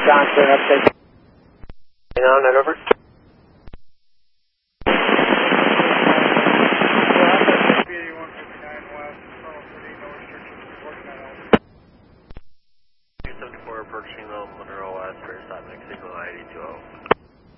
John, clear update. Hang on, that over. Approaching Monroe West for stop next signal 98020.